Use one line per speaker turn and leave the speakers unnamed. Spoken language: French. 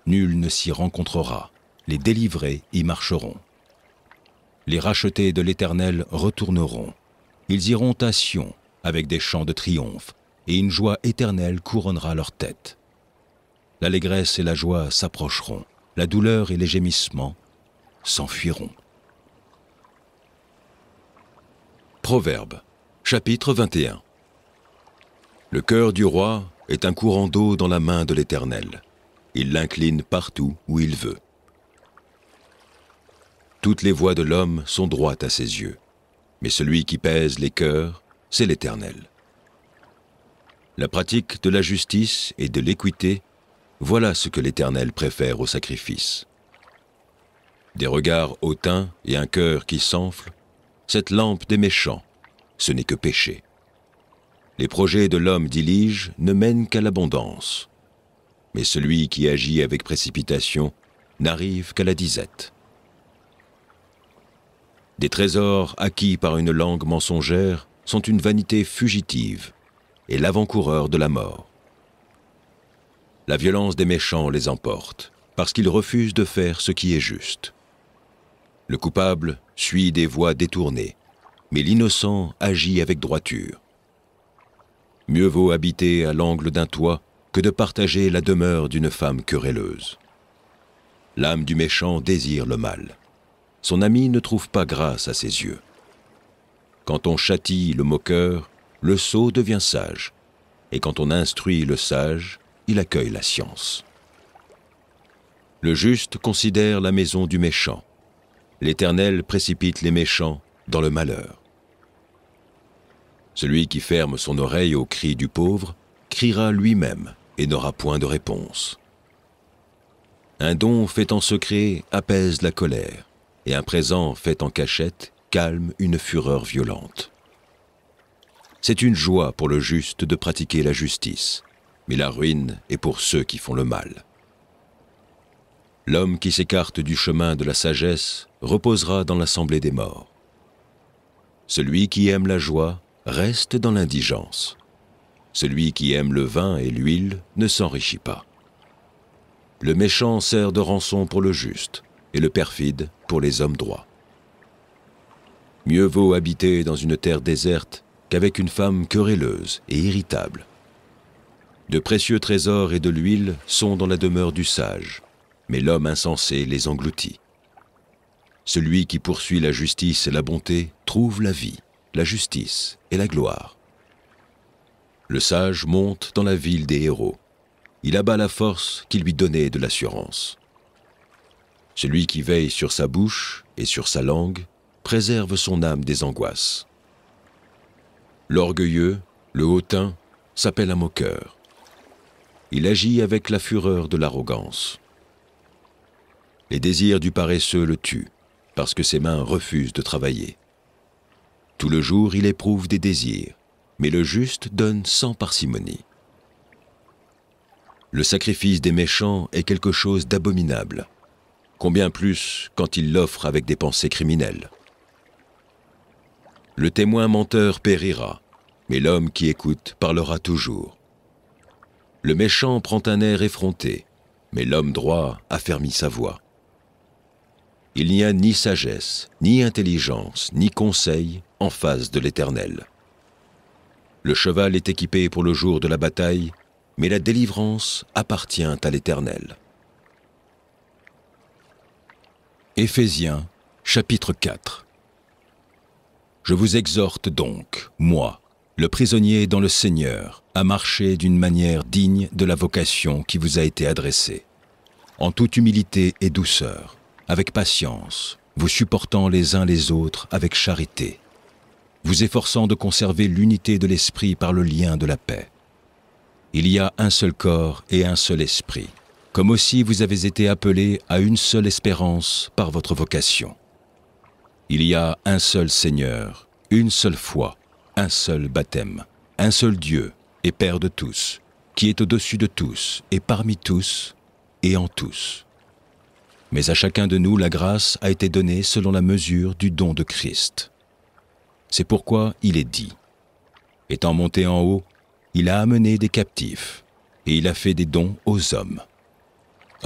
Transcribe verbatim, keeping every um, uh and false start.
nul ne s'y rencontrera. Les délivrés y marcheront. Les rachetés de l'Éternel retourneront. Ils iront à Sion avec des chants de triomphe, et une joie éternelle couronnera leur tête. L'allégresse et la joie s'approcheront, la douleur et les gémissements s'enfuiront. Proverbes, chapitre vingt et un. Le cœur du roi est un courant d'eau dans la main de l'Éternel. Il l'incline partout où il veut. Toutes les voies de l'homme sont droites à ses yeux, mais celui qui pèse les cœurs, c'est l'Éternel. La pratique de la justice et de l'équité, voilà ce que l'Éternel préfère au sacrifice. Des regards hautains et un cœur qui s'enfle, cette lampe des méchants, ce n'est que péché. Les projets de l'homme diligent ne mènent qu'à l'abondance, mais celui qui agit avec précipitation n'arrive qu'à la disette. Des trésors acquis par une langue mensongère sont une vanité fugitive et l'avant-coureur de la mort. La violence des méchants les emporte, parce qu'ils refusent de faire ce qui est juste. Le coupable suit des voies détournées, mais l'innocent agit avec droiture. Mieux vaut habiter à l'angle d'un toit que de partager la demeure d'une femme querelleuse. L'âme du méchant désire le mal. Son ami ne trouve pas grâce à ses yeux. Quand on châtie le moqueur, le sot devient sage, et quand on instruit le sage, il accueille la science. Le juste considère la maison du méchant. L'Éternel précipite les méchants dans le malheur. Celui qui ferme son oreille au cri du pauvre criera lui-même et n'aura point de réponse. Un don fait en secret apaise la colère, et un présent fait en cachette calme une fureur violente. C'est une joie pour le juste de pratiquer la justice, mais la ruine est pour ceux qui font le mal. L'homme qui s'écarte du chemin de la sagesse reposera dans l'assemblée des morts. Celui qui aime la joie reste dans l'indigence. Celui qui aime le vin et l'huile ne s'enrichit pas. Le méchant sert de rançon pour le juste, et le perfide pour les hommes droits. Mieux vaut habiter dans une terre déserte qu'avec une femme querelleuse et irritable. De précieux trésors et de l'huile sont dans la demeure du sage, mais l'homme insensé les engloutit. Celui qui poursuit la justice et la bonté trouve la vie, la justice et la gloire. Le sage monte dans la ville des héros. Il abat la force qui lui donnait de l'assurance. Celui qui veille sur sa bouche et sur sa langue préserve son âme des angoisses. L'orgueilleux, le hautain, s'appelle un moqueur. Il agit avec la fureur de l'arrogance. Les désirs du paresseux le tuent, parce que ses mains refusent de travailler. Tout le jour, il éprouve des désirs, mais le juste donne sans parcimonie. Le sacrifice des méchants est quelque chose d'abominable. Combien plus quand il l'offre avec des pensées criminelles. Le témoin menteur périra, mais l'homme qui écoute parlera toujours. Le méchant prend un air effronté, mais l'homme droit affermit sa voix. Il n'y a ni sagesse, ni intelligence, ni conseil en face de l'Éternel. Le cheval est équipé pour le jour de la bataille, mais la délivrance appartient à l'Éternel. Éphésiens, chapitre quatre. Je vous exhorte donc, moi, le prisonnier dans le Seigneur, à marcher d'une manière digne de la vocation qui vous a été adressée, en toute humilité et douceur, avec patience, vous supportant les uns les autres avec charité, vous efforçant de conserver l'unité de l'esprit par le lien de la paix. Il y a un seul corps et un seul esprit, comme aussi vous avez été appelés à une seule espérance par votre vocation. Il y a un seul Seigneur, une seule foi, un seul baptême, un seul Dieu et Père de tous, qui est au-dessus de tous et parmi tous et en tous. Mais à chacun de nous la grâce a été donnée selon la mesure du don de Christ. C'est pourquoi il est dit, étant monté en haut, il a amené des captifs, et il a fait des dons aux hommes.